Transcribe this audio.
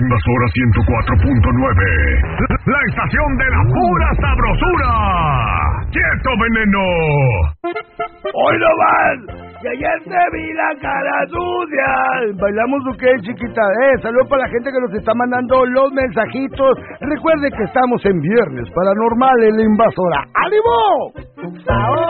Invasora 104.9. La estación de la pura sabrosura. ¡Quieto, veneno! ¡Hoy no más! ¡Que ayer te vi la cara sucia! ¿Bailamos o qué, chiquita? Saludos para la gente que nos está mandando los mensajitos. Recuerde que estamos en Viernes Paranormal en la Invasora. ¡Ánimo! ¡Ahora!